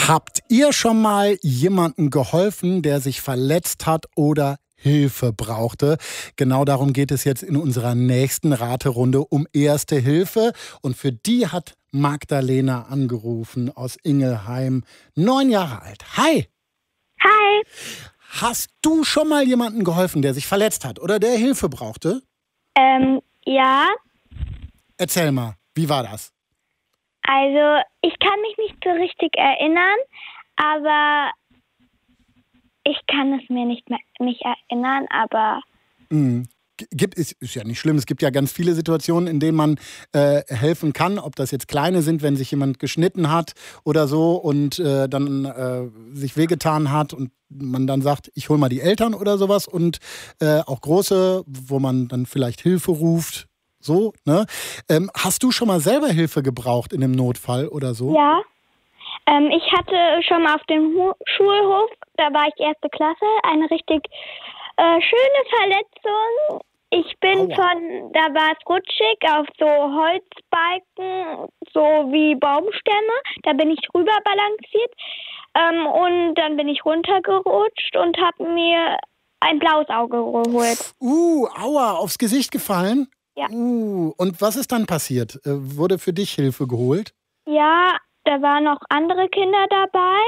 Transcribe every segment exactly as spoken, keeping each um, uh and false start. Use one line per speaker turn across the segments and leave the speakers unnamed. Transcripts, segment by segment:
Habt ihr schon mal jemandem geholfen, der sich verletzt hat oder Hilfe brauchte? Genau darum geht es jetzt in unserer nächsten Raterunde um Erste Hilfe. Und für die hat Magdalena angerufen aus Ingelheim, neun Jahre alt. Hi!
Hi!
Hast du schon mal jemandem geholfen, der sich verletzt hat oder der Hilfe brauchte?
Ähm, ja.
Erzähl mal, wie war das?
Also, ich kann mich nicht so richtig erinnern, aber ich kann es mir nicht mehr mich erinnern, aber...
Mhm. Gibt, ist, ist ja nicht schlimm. Es gibt ja ganz viele Situationen, in denen man äh, helfen kann. Ob das jetzt kleine sind, wenn sich jemand geschnitten hat oder so und äh, dann äh, sich wehgetan hat und man dann sagt, ich hole mal die Eltern oder sowas. Und äh, auch große, wo man dann vielleicht Hilfe ruft. So, ne? Ähm, hast du schon mal selber Hilfe gebraucht in einem Notfall oder so?
Ja. Ähm, ich hatte schon mal auf dem Hu- Schulhof, da war ich erste Klasse, eine richtig äh, schöne Verletzung. Ich bin
Aua.
von, da war es rutschig, auf so Holzbalken, so wie Baumstämme. Da bin ich drüber balanciert ähm, und dann bin ich runtergerutscht und habe mir ein blaues Auge geholt.
Uh, aua, aufs Gesicht gefallen?
Ja.
Uh, und was ist dann passiert? Äh, wurde für dich Hilfe geholt?
Ja, da waren noch andere Kinder dabei.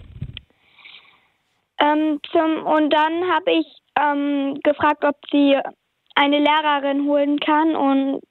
Ähm, zum, und dann habe ich ähm, gefragt, ob sie eine Lehrerin holen kann und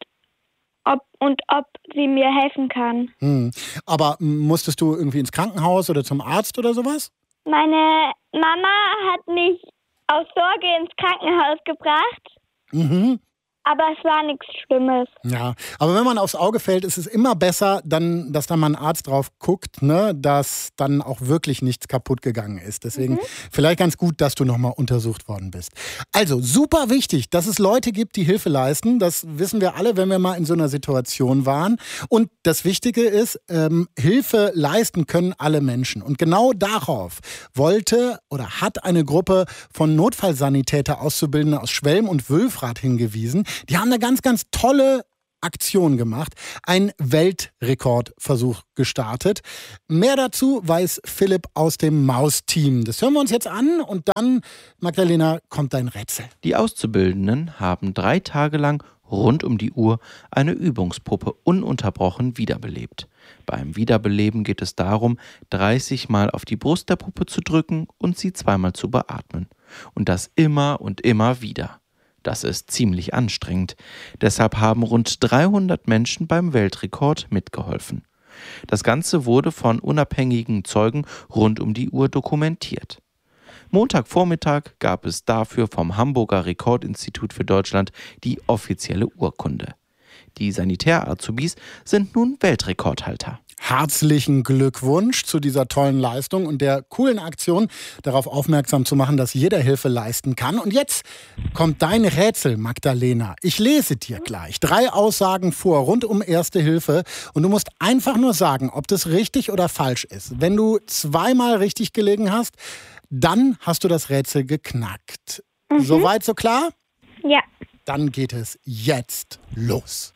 ob, und ob sie mir helfen kann.
Hm. Aber musstest du irgendwie ins Krankenhaus oder zum Arzt oder sowas?
Meine Mama hat mich aus Sorge ins Krankenhaus gebracht,
Mhm.
aber es war nichts Schlimmes.
Ja, aber wenn man aufs Auge fällt, ist es immer besser, dann, dass da mal ein Arzt drauf guckt, ne, dass dann auch wirklich nichts kaputt gegangen ist. Deswegen
Mhm.
vielleicht ganz gut, dass du nochmal untersucht worden bist. Also super wichtig, dass es Leute gibt, die Hilfe leisten. Das wissen wir alle, wenn wir mal in so einer Situation waren. Und das Wichtige ist, ähm, Hilfe leisten können alle Menschen. Und genau darauf wollte oder hat eine Gruppe von Notfallsanitäter Auszubildenden aus Schwelm und Wülfrath hingewiesen. Die haben eine ganz, ganz tolle Aktion gemacht, einen Weltrekordversuch gestartet. Mehr dazu weiß Philipp aus dem Maus-Team. Das hören wir uns jetzt an und dann, Magdalena, kommt dein Rätsel.
Die Auszubildenden haben drei Tage lang rund um die Uhr eine Übungspuppe ununterbrochen wiederbelebt. Beim Wiederbeleben geht es darum, dreißig Mal auf die Brust der Puppe zu drücken und sie zweimal zu beatmen. Und das immer und immer wieder. Das ist ziemlich anstrengend. Deshalb haben rund dreihundert Menschen beim Weltrekord mitgeholfen. Das Ganze wurde von unabhängigen Zeugen rund um die Uhr dokumentiert. Montagvormittag gab es dafür vom Hamburger Rekordinstitut für Deutschland die offizielle Urkunde. Die Sanitär-Azubis sind nun Weltrekordhalter.
Herzlichen Glückwunsch zu dieser tollen Leistung und der coolen Aktion, darauf aufmerksam zu machen, dass jeder Hilfe leisten kann. Und jetzt kommt dein Rätsel, Magdalena. Ich lese dir gleich drei Aussagen vor rund um Erste Hilfe und du musst einfach nur sagen, ob das richtig oder falsch ist. Wenn du zweimal richtig gelegen hast, dann hast du das Rätsel geknackt.
Mhm.
Soweit so klar?
Ja.
Dann geht es jetzt los.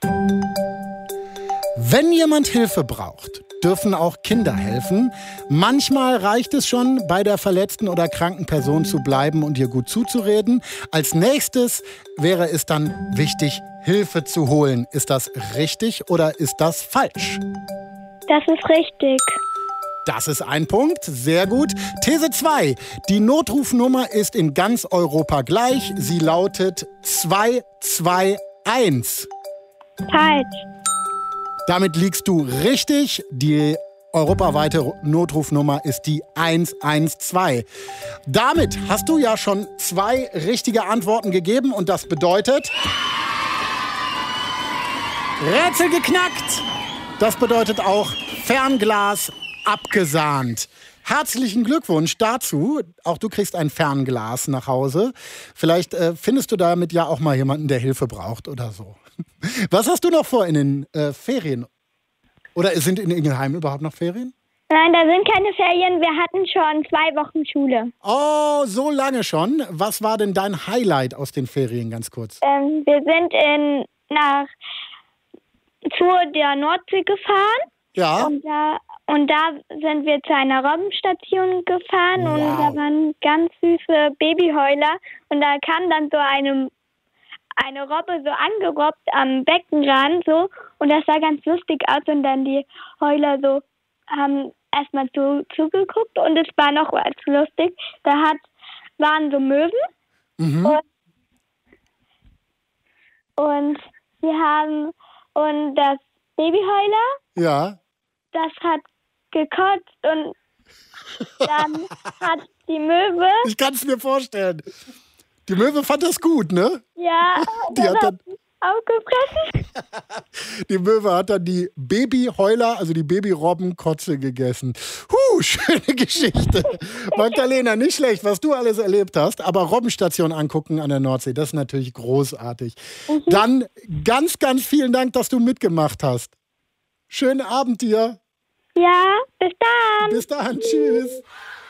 Wenn jemand Hilfe braucht, dürfen auch Kinder helfen. Manchmal reicht es schon, bei der verletzten oder kranken Person zu bleiben und ihr gut zuzureden. Als nächstes wäre es dann wichtig, Hilfe zu holen. Ist das richtig oder ist das falsch?
Das ist richtig.
Das ist ein Punkt. Sehr gut. These zwei. Die Notrufnummer ist in ganz Europa gleich. Sie lautet zwei zwei eins.
Falsch.
Damit liegst du richtig. Die europaweite Notrufnummer ist die eins eins zwei. Damit hast du ja schon zwei richtige Antworten gegeben und das bedeutet Rätsel geknackt. Das bedeutet auch Fernglas abgesahnt. Herzlichen Glückwunsch dazu. Auch du kriegst ein Fernglas nach Hause. Vielleicht äh, findest du damit ja auch mal jemanden, der Hilfe braucht oder so. Was hast du noch vor in den äh, Ferien? Oder sind in Ingelheim überhaupt noch Ferien?
Nein, da sind keine Ferien. Wir hatten schon zwei Wochen Schule.
Oh, so lange schon. Was war denn dein Highlight aus den Ferien, ganz kurz?
Ähm, wir sind in, nach zu der Nordsee gefahren.
Ja.
Und da, und da sind wir zu einer Robbenstation gefahren
Wow.
und da waren ganz süße Babyheuler und da kam dann so eine, eine Robbe so angerobbt am Beckenrand so und das sah ganz lustig aus und dann die Heuler so haben erstmal zu, zugeguckt und es war noch was lustig. Da hat, waren so Möwen
Mhm.
und, und wir haben und das Babyheuler,
Ja.
das hat gekotzt und dann hat die Möwe,
Ich kann es mir vorstellen. Die Möwe fand das gut, ne?
ja,
Die
das
hat
hat
dann-
aufgefressen.
Die Möwe hat dann die Babyheuler, also die Babyrobbenkotze gegessen. Huh, schöne Geschichte. Magdalena, nicht schlecht, was du alles erlebt hast. Aber Robbenstation angucken an der Nordsee, das ist natürlich großartig. Dann ganz, ganz vielen Dank, dass du mitgemacht hast. Schönen Abend dir.
Ja, bis dann.
Bis dann. Tschüss.